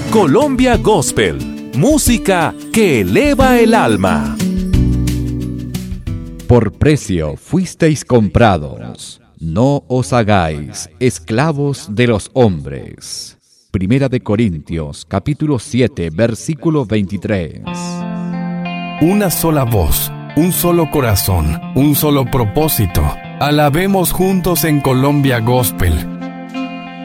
Colombia Gospel, música que eleva el alma. Por precio fuisteis comprados, no os hagáis esclavos de los hombres. Primera de Corintios, capítulo 7, versículo 23. Una sola voz, un solo corazón, un solo propósito. Alabemos juntos en Colombia Gospel.